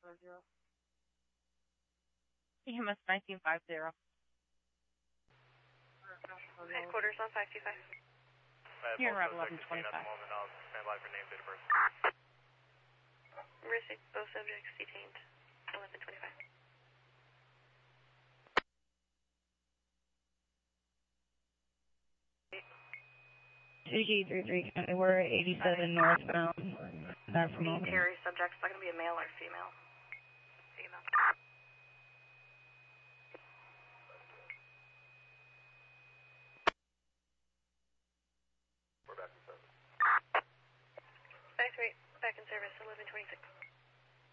EMS 1950. Headquarters on 525. Here in Route 1125. Stand by for name, date of birth. Received. Both subjects detained. 1125. CG33, we're 87 northbound. Back from Albany. Terry subject, is that going to be a male or female? Female. We're back in service. Back in service, 1126.